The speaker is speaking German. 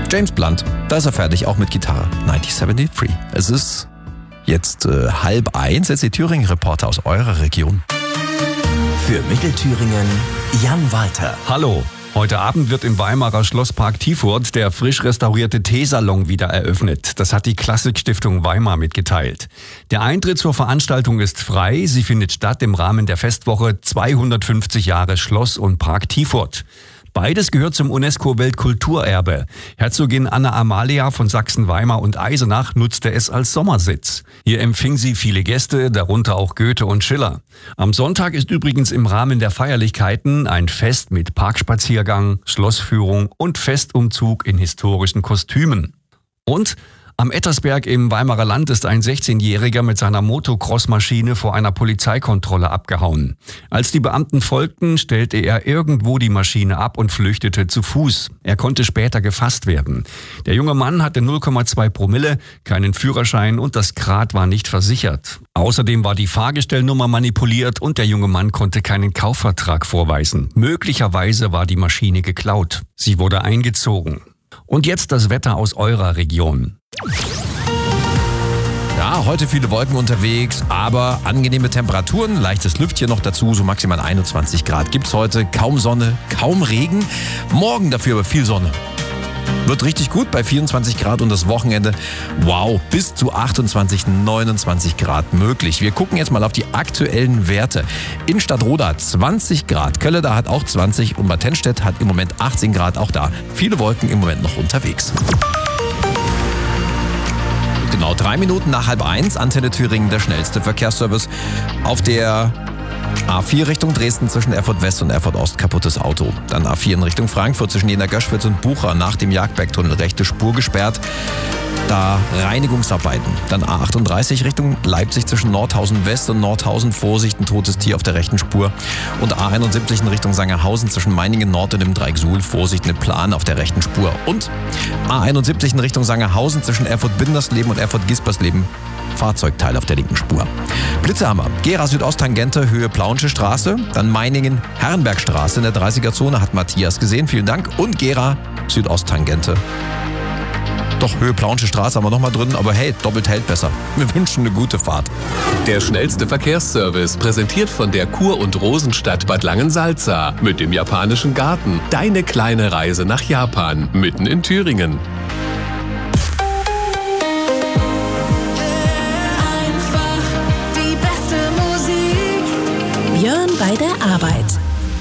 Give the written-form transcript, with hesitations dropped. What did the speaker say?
James Blunt, da ist er fertig, auch mit Gitarre. 1973. Es ist jetzt 12:30. Jetzt die Thüringen-Reporter aus eurer Region. Für Mittelthüringen Jan Walter. Hallo. Heute Abend wird im Weimarer Schlosspark Tiefurt der frisch restaurierte Teesalon wieder eröffnet. Das hat die Klassikstiftung Weimar mitgeteilt. Der Eintritt zur Veranstaltung ist frei. Sie findet statt im Rahmen der Festwoche 250 Jahre Schloss und Park Tiefurt. Beides gehört zum UNESCO-Weltkulturerbe. Herzogin Anna Amalia von Sachsen-Weimar und Eisenach nutzte es als Sommersitz. Hier empfing sie viele Gäste, darunter auch Goethe und Schiller. Am Sonntag ist übrigens im Rahmen der Feierlichkeiten ein Fest mit Parkspaziergang, Schlossführung und Festumzug in historischen Kostümen. Und am Ettersberg im Weimarer Land ist ein 16-Jähriger mit seiner Motocross-Maschine vor einer Polizeikontrolle abgehauen. Als die Beamten folgten, stellte er irgendwo die Maschine ab und flüchtete zu Fuß. Er konnte später gefasst werden. Der junge Mann hatte 0,2 Promille, keinen Führerschein und das Grad war nicht versichert. Außerdem war die Fahrgestellnummer manipuliert und der junge Mann konnte keinen Kaufvertrag vorweisen. Möglicherweise war die Maschine geklaut. Sie wurde eingezogen. Und jetzt das Wetter aus eurer Region. Ja, heute viele Wolken unterwegs, aber angenehme Temperaturen, leichtes Lüftchen noch dazu, so maximal 21 Grad gibt's heute, kaum Sonne, kaum Regen, morgen dafür aber viel Sonne. Wird richtig gut bei 24 Grad und das Wochenende, wow, bis zu 28, 29 Grad möglich. Wir gucken jetzt mal auf die aktuellen Werte. In Stadtroda 20 Grad, Kölleda hat auch 20 und Bad Tennstedt hat im Moment 18 Grad, auch da viele Wolken im Moment noch unterwegs. Genau 3 Minuten nach 12:30, Antenne Thüringen, der schnellste Verkehrsservice. Auf der A4 Richtung Dresden zwischen Erfurt West und Erfurt Ost kaputtes Auto. Dann A4 in Richtung Frankfurt zwischen Jena Göschwitz und Bucha nach dem Jagdbergtunnel rechte Spur gesperrt. Da Reinigungsarbeiten. Dann A38 Richtung Leipzig zwischen Nordhausen West und Nordhausen. Vorsicht, ein totes Tier auf der rechten Spur. Und A71 in Richtung Sangerhausen zwischen Meiningen Nord und dem Dreieck Suhl. Vorsicht, eine Plan auf der rechten Spur. Und A71 in Richtung Sangerhausen zwischen Erfurt-Bindersleben und Erfurt-Gispersleben. Fahrzeugteil auf der linken Spur. Blitzehammer, Gera Südosttangente, Höhe Plauensche Straße. Dann Meiningen Herrenbergstraße in der 30er-Zone, hat Matthias gesehen, vielen Dank. Und Gera Südosttangente. Doch, Höhe Plauensche Straße haben wir nochmal drin, aber hey, doppelt hält besser. Wir wünschen eine gute Fahrt. Der schnellste Verkehrsservice, präsentiert von der Kur- und Rosenstadt Bad Langensalza mit dem japanischen Garten. Deine kleine Reise nach Japan, mitten in Thüringen.